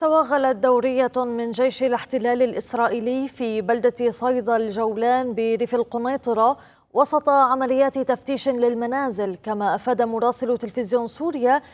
توغلت دورية من جيش الاحتلال الإسرائيلي في بلدة صيدا الجولان بريف القنيطرة وسط عمليات تفتيش للمنازل، كما أفاد مراسل تلفزيون سوريا